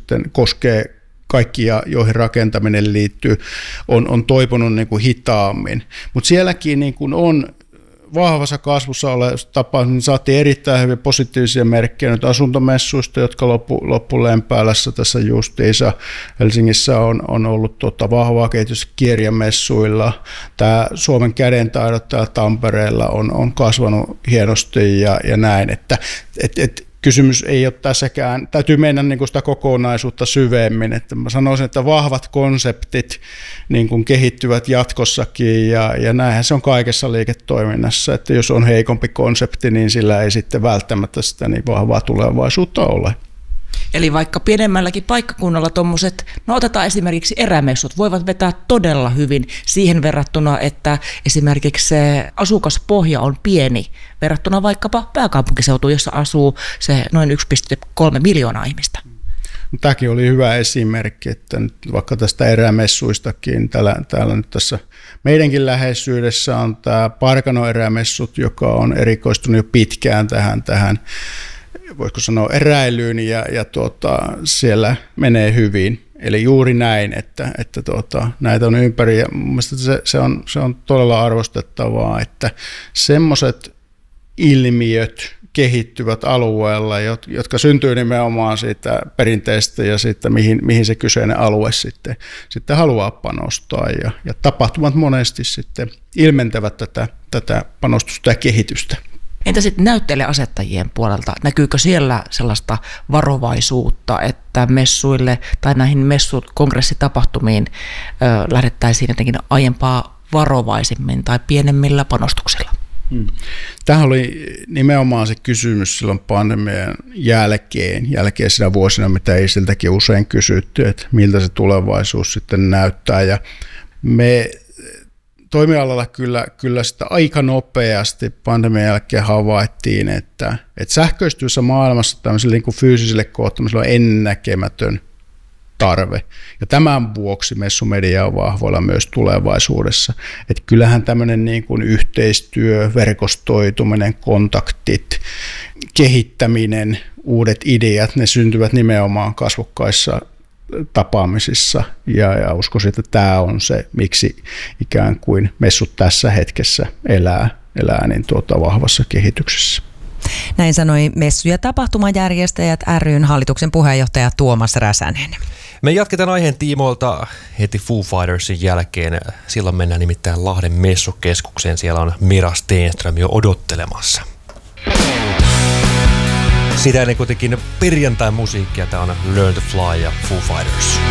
sitten koskee kaikkia, joihin rakentaminen liittyy, on toipunut niin kuin hitaammin. Mutta sielläkin niin kuin on vahvassa kasvussa olevassa tapauksessa, niin saatiin erittäin hyvin positiivisia merkkejä nyt asuntomessuista, jotka loppulenpäälässä tässä justiinsa. Helsingissä on ollut vahvaa kehitys kirjamessuilla. Tämä Suomen kädentaidot täällä Tampereella on kasvanut hienosti ja näin, että kysymys ei ole tässäkään, täytyy mennä niin kuin sitä kokonaisuutta syvemmin, että mä sanoisin, että vahvat konseptit niin kuin kehittyvät jatkossakin ja näinhän se on kaikessa liiketoiminnassa, että jos on heikompi konsepti, niin sillä ei sitten välttämättä sitä niin vahvaa tulevaisuutta ole. Eli vaikka pienemmälläkin paikkakunnalla tuommoiset, no otetaan esimerkiksi erämessut, voivat vetää todella hyvin siihen verrattuna, että esimerkiksi se asukaspohja on pieni verrattuna vaikkapa pääkaupunkiseutuun, jossa asuu se noin 1,3 miljoonaa ihmistä. Tämäkin oli hyvä esimerkki, että nyt vaikka tästä erämessuistakin, täällä nyt tässä meidänkin läheisyydessä on tämä Parkano erämessut, joka on erikoistunut jo pitkään tähän voisiko sanoa eräilyyn ja siellä menee hyvin. Eli juuri näin, että näitä on ympäri ja mun mielestä se on todella arvostettavaa, että semmoiset ilmiöt kehittyvät alueella, jotka syntyy nimenomaan siitä perinteestä ja siitä, mihin se kyseinen alue sitten haluaa panostaa ja tapahtumat monesti sitten ilmentävät tätä panostusta ja kehitystä. Entä sitten näyttelijäasettajien puolelta? Näkyykö siellä sellaista varovaisuutta, että messuille tai näihin kongressitapahtumiin lähdettäisiin jotenkin aiempaa varovaisemmin tai pienemmillä panostuksilla? Tämähän oli nimenomaan se kysymys silloin pandemian jälkeisinä vuosina, mitä ei siltäkin usein kysytty, että miltä se tulevaisuus sitten näyttää. Ja me toimialalla kyllä sitä aika nopeasti pandemian jälkeen havaittiin, että sähköistyvässä maailmassa tämmöiselle niin kuin fyysiselle kohtaamiselle on ennennäkemätön tarve. Ja tämän vuoksi messumedia on vahvoilla myös tulevaisuudessa. Että kyllähän tämmöinen niin kuin yhteistyö, verkostoituminen, kontaktit, kehittäminen, uudet ideat, ne syntyvät nimenomaan kasvokkaissa tapaamisissa ja uskoisin, että tämä on se, miksi ikään kuin messut tässä hetkessä elää niin vahvassa kehityksessä. Näin sanoi messu- ja tapahtumajärjestäjät ry:n hallituksen puheenjohtaja Tuomas Räsänen. Me jatketaan aiheen tiimoilta heti Foo Fightersin jälkeen. Silloin mennään nimittäin Lahden messukeskukseen. Siellä on Mira Stenström jo odottelemassa. Sitä ennen kuitenkin perjantai musiikkia. Tämä on Learn to Fly ja Foo Fighters.